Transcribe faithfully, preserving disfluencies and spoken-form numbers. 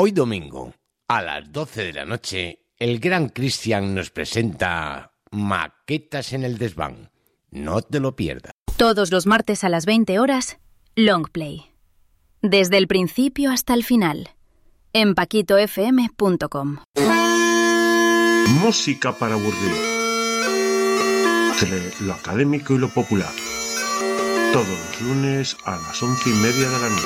Hoy domingo, a las doce de la noche, el gran Cristian nos presenta Maquetas en el Desván. No te lo pierdas. Todos los martes a las veinte horas, Longplay. Desde el principio hasta el final. En paquito f m punto com. Música para aburrir. Entre lo académico y lo popular. Todos los lunes a las once y media de la noche.